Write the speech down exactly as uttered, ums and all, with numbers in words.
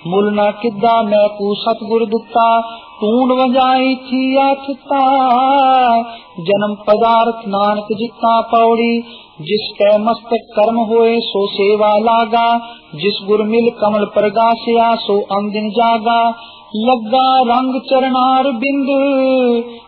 ਮੁੱਲ ਨਾ ਕਿੱਦਾ ਮੈਂ ਕੂ ਸਤਿਗੁਰ ਦਿੱਤਾ, ਟੂਣ ਵਜਾਈ ਥੀਆ ਥਿੱਤਾ। ਜਨਮ ਪਦਾਰਥ ਨਾਨਕ ਜਿੱਤਾ ਪੌੜੀ, ਜਿਸ ਕੈ ਮਸਤਕ ਕਰਮ ਹੋਏ ਸੋ ਸੇਵਾ ਲਾਗਾ। ਜਿਸ ਗੁਰ ਮਿਲ ਕਮਲ ਪ੍ਰਗਾਸਿਆ ਸੋ ਅੰਦਿਨ ਜਾਗਾ। ਲੱਗਾ ਰੰਗ ਚਰਨਾਰ ਬਿੰਦ,